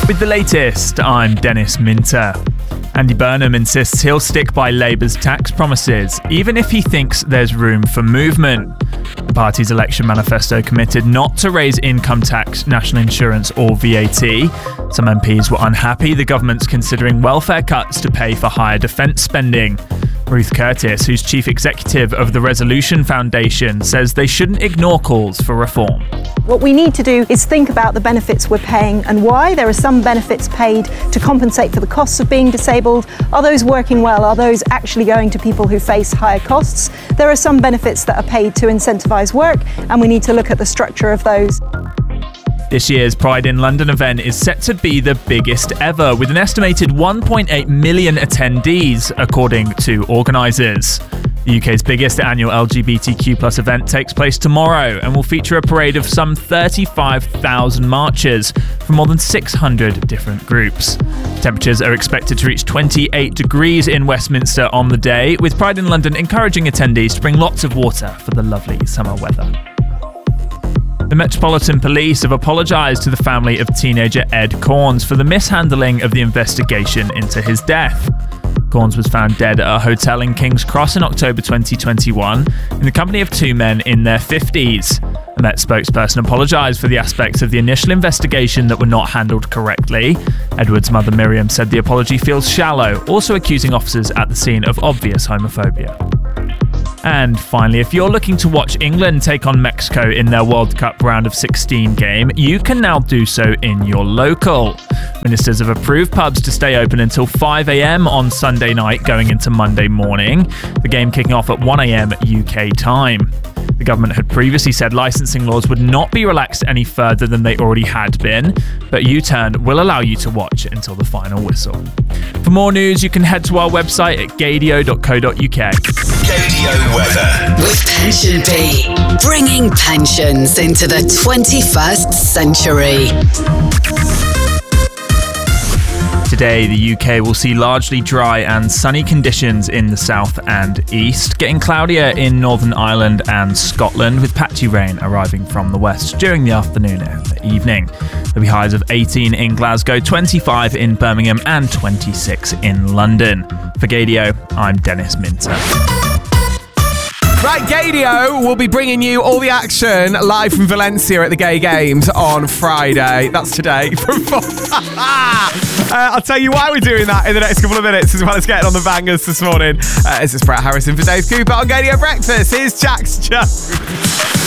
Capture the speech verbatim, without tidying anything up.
With the latest, I'm Dennis Minter. Andy Burnham insists he'll stick by Labour's tax promises, even if he thinks there's room for movement. The party's election manifesto committed not to raise income tax, national insurance or V A T. Some M Ps were unhappy the government's considering welfare cuts to pay for higher defence spending. Ruth Curtis, who's chief executive of the Resolution Foundation, says they shouldn't ignore calls for reform. What we need to do is think about the benefits we're paying and why. There are some benefits paid to compensate for the costs of being disabled. Are those working well? Are those actually going to people who face higher costs? There are some benefits that are paid to incentivise work, and we need to look at the structure of those. This year's Pride in London event is set to be the biggest ever, with an estimated one point eight million attendees, according to organisers. The U K's biggest annual L G B T Q plus event takes place tomorrow and will feature a parade of some thirty-five thousand marchers from more than six hundred different groups. Temperatures are expected to reach twenty-eight degrees in Westminster on the day, with Pride in London encouraging attendees to bring lots of water for the lovely summer weather. The Metropolitan Police have apologised to the family of teenager Ed Corns for the mishandling of the investigation into his death. Corns was found dead at a hotel in King's Cross in October twenty twenty-one in the company of two men in their fifties. A Met spokesperson apologised for the aspects of the initial investigation that were not handled correctly. Edward's mother Miriam said the apology feels shallow, also accusing officers at the scene of obvious homophobia. And finally, if you're looking to watch England take on Mexico in their World Cup round of sixteen game, you can now do so in your local. Ministers have approved pubs to stay open until five a.m. on Sunday night going into Monday morning, the game kicking off at one a.m. U K time. The government had previously said licensing laws would not be relaxed any further than they already had been, but U-Turn will allow you to watch until the final whistle. For more news, you can head to our website at gadio dot co dot uk. Gadio weather. With Pension Bee, bringing pensions into the twenty-first century. Today, the U K will see largely dry and sunny conditions in the south and east, getting cloudier in Northern Ireland and Scotland, with patchy rain arriving from the west during the afternoon and the evening. There'll be highs of eighteen in Glasgow, twenty-five in Birmingham and twenty-six in London. For Gadio, I'm Dennis Minter. Right, Gadio will be bringing you all the action live from Valencia at the Gay Games on Friday. That's today. From four. uh, I'll tell you why we're doing that in the next couple of minutes, as well as getting on the bangers this morning. Uh, this is Brett Harrison for Dave Cooper on Gadio Breakfast. Here's Jax Jones.